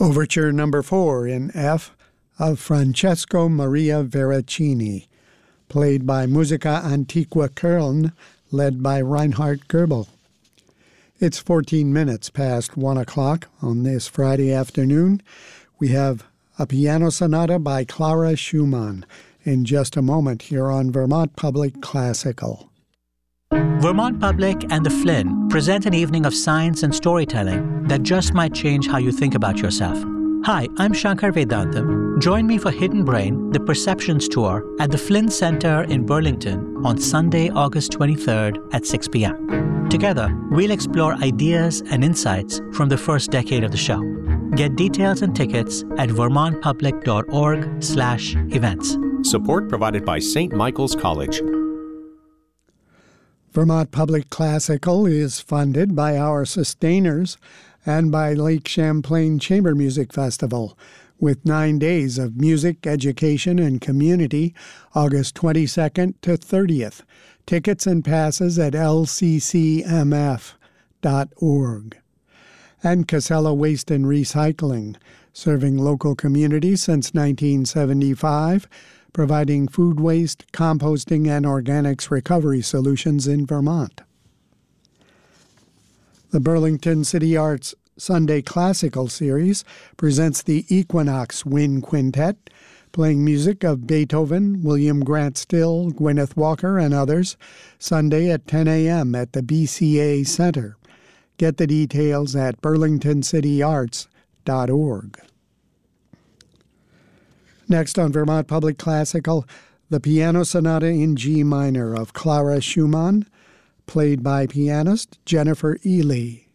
Overture number 4 in F of Francesco Maria Veracini, played by Musica Antiqua Köln, led by Reinhard Goebel. It's 14 minutes past 1 o'clock on this Friday afternoon. We have a piano sonata by Clara Schumann in just a moment here on Vermont Public Classical. Vermont Public and the Flynn present an evening of science and storytelling that just might change how you think about yourself. Hi, I'm Shankar Vedantam. Join me for Hidden Brain, the Perceptions Tour at the Flynn Center in Burlington on Sunday, August 23rd at 6 p.m. Together, we'll explore ideas and insights from the first decade of the show. Get details and tickets at vermontpublic.org/events. Support provided by St. Michael's College. Vermont Public Classical is funded by our sustainers and by Lake Champlain Chamber Music Festival, with 9 days of music, education, and community, August 22nd to 30th. Tickets and passes at lccmf.org. And Casella Waste and Recycling, serving local communities since 1975, providing food waste, composting, and organics recovery solutions in Vermont. The Burlington City Arts Sunday Classical Series presents the Equinox Wind Quintet, playing music of Beethoven, William Grant Still, Gwyneth Walker, and others, Sunday at 10 a.m. at the BCA Center. Get the details at burlingtoncityarts.org. Next on Vermont Public Classical, the Piano Sonata in G minor of Clara Schumann, played by pianist Jennifer Ely.